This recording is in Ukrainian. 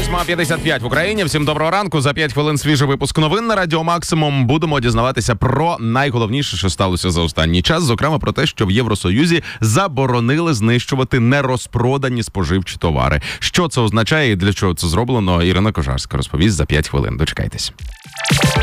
8:55 в Україні. Всім доброго ранку. За 5 хвилин свіжий випуск новин на Радіо Максимум. Будемо дізнаватися про найголовніше, що сталося за останній час. Зокрема, про те, що в Євросоюзі заборонили знищувати нерозпродані споживчі товари. Що це означає і для чого це зроблено, Ірина Кожарська розповість за 5 хвилин. Дочекайтесь.